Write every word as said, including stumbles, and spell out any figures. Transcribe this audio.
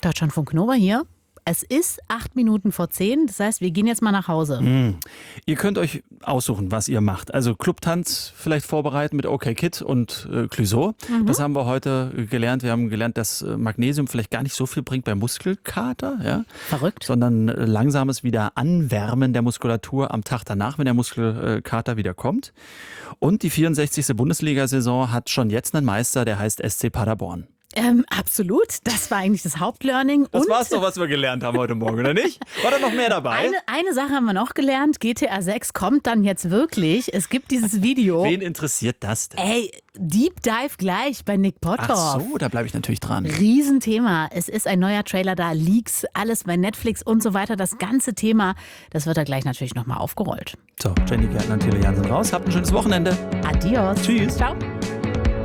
Deutschlandfunk Nova hier. Es ist acht Minuten vor zehn, das heißt, wir gehen jetzt mal nach Hause. Mm. Ihr könnt euch aussuchen, was ihr macht. Also Clubtanz vielleicht vorbereiten mit OK Kid und äh, Clouseau. Mhm. Das haben wir heute gelernt. Wir haben gelernt, dass Magnesium vielleicht gar nicht so viel bringt bei Muskelkater. Ja? Verrückt. Sondern äh, langsames wieder Anwärmen der Muskulatur am Tag danach, wenn der Muskelkater wieder kommt. Und die vierundsechzigste Bundesliga-Saison hat schon jetzt einen Meister, der heißt S C Paderborn. Ähm, absolut. Das war eigentlich das Hauptlearning. Das und war's doch, was wir gelernt haben heute Morgen, oder nicht? War da noch mehr dabei? Eine, eine Sache haben wir noch gelernt. G T A sechs kommt dann jetzt wirklich. Es gibt dieses Video. Wen interessiert das denn? Ey, Deep Dive gleich bei Nick Potthoff. Ach so, da bleibe ich natürlich dran. Riesenthema. Es ist ein neuer Trailer da, Leaks, alles bei Netflix und so weiter. Das ganze Thema, das wird da gleich natürlich nochmal aufgerollt. So, Jenny Gärtner und Thilo Jansen raus. Habt ein schönes Wochenende. Adios. Tschüss. Ciao.